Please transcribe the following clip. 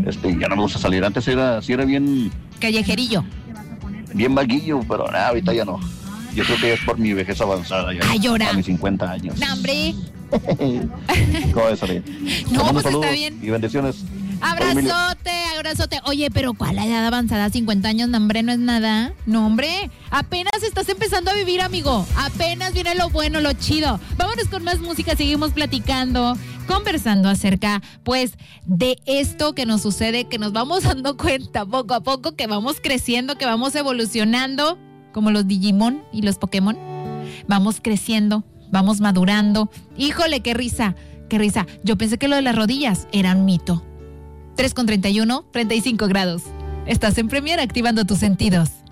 Ya no me gusta salir. Antes sí era bien... callejerillo. Bien vaguillo, pero ahorita ya no. Yo creo que es por mi vejez avanzada ya. Ay, llora. A mis 50 años. No, hombre. ¿Cómo ves, Ale? No, pues está bien. Y bendiciones. Abrazote. Oye, pero ¿cuál la edad avanzada? 50 años, no, hombre, no es nada. No, hombre, apenas estás empezando a vivir, amigo. Apenas viene lo bueno, lo chido. Vámonos con más música, seguimos platicando, conversando acerca, pues, de esto que nos sucede, que nos vamos dando cuenta poco a poco, que vamos creciendo, que vamos evolucionando, como los Digimon y los Pokémon. Vamos creciendo, vamos madurando. Híjole, qué risa. Yo pensé que lo de las rodillas era un mito. 3:31, 35 grados. Estás en Premier activando tus sentidos.